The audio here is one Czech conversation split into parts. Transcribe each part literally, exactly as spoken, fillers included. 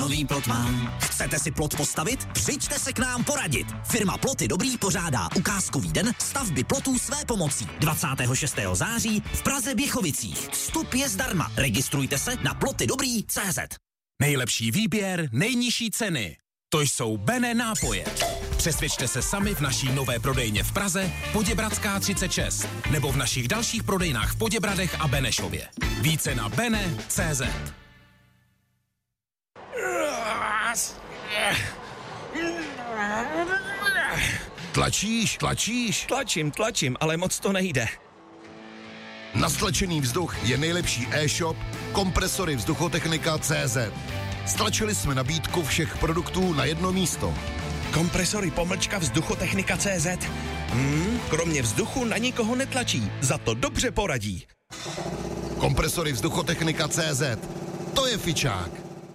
nový plot mám. Chcete si plot postavit? Přijďte se k nám poradit. Firma Ploty Dobrý pořádá ukázkový den stavby plotů své pomocí. dvacátého šestého září v Praze Běchovicích. Vstup je zdarma. Registrujte se na plotydobrý tečka cé zet. Nejlepší výběr, nejnižší ceny. To jsou Bene nápoje. Přesvědčte se sami v naší nové prodejně v Praze, Poděbradská třicet šest, nebo v našich dalších prodejnách v Poděbradech a Benešově. Více na bene tečka cé zet. Tlačíš, tlačíš? Tlačím, tlačím, ale moc to nejde. Na stlačený vzduch je nejlepší e-shop kompresory vzduchotechnika tečka cé zet. Stlačili jsme nabídku všech produktů na jedno místo. Kompresory pomlčka vzduchotechnika tečka cé zet. Hmm, kromě vzduchu na nikoho netlačí, za to dobře poradí. Kompresory vzduchotechnika tečka cé zet. To je fičák.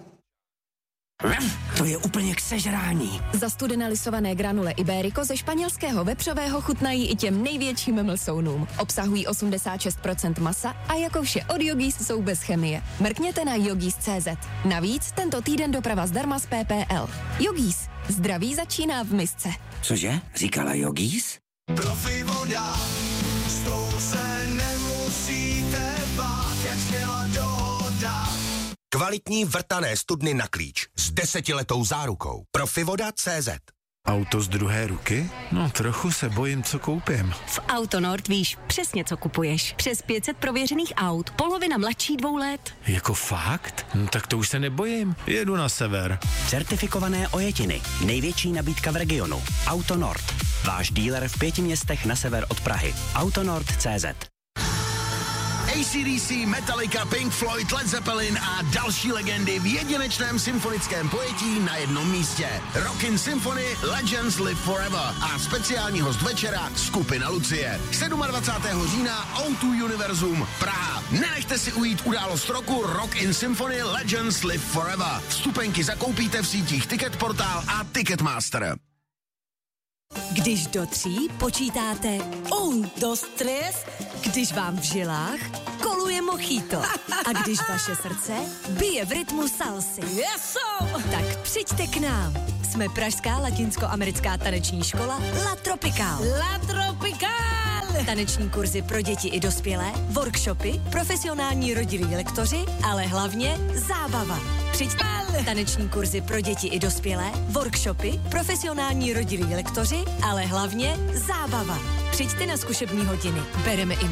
To je úplně k sežrání. Zastudené lisované granule Iberico ze španělského vepřového chutnají i těm největším mlsounům. Obsahují osmdesát šest procent masa a jako vše od Yogis jsou bez chemie. Mrkněte na yogis tečka cé zet. Navíc tento týden doprava zdarma z P P L. Yogis. Zdraví začíná v misce. Cože? Říkala Yogis? Profi voda, s tou se nemusíte bát, jak skvělá dohoda. Kvalitní vrtané studny na klíč s desetiletou zárukou. Profivoda tečka cé zet. Auto z druhé ruky? No, trochu se bojím, co koupím. V Autonord víš přesně, co kupuješ. Přes pět set prověřených aut, polovina mladší dvou let. Jako fakt? No, tak to už se nebojím. Jedu na sever. Certifikované ojetiny. Největší nabídka v regionu. Autonord. Váš dealer v pěti městech na sever od Prahy. Autonord tečka cé zet. A C D C, Metallica, Pink Floyd, Led Zeppelin a další legendy v jedinečném symfonickém pojetí na jednom místě. Rockin' Symphony Legends Live Forever a speciální host večera skupina Lucie. dvacátého sedmého října O dva Univerzum Praha. Nenechte si ujít událost roku Rockin' Symphony Legends Live Forever. Vstupenky zakoupíte v sítích Ticketportal a Ticketmaster. Když do tří počítáte un, dos, tres, když vám v žilách koluje mojito a když vaše srdce bije v rytmu salsy. Yeso! Tak přijďte k nám. Jsme pražská latinskoamerická taneční škola La Tropical. La Tropical! Taneční kurzy pro děti i dospělé, workshopy, profesionální rodilí lektoři, ale hlavně zábava. Přijďte. Taneční kurzy pro děti i dospělé, workshopy, profesionální rodilí lektoři, ale hlavně zábava. Přijďte na zkušební hodiny. Bereme i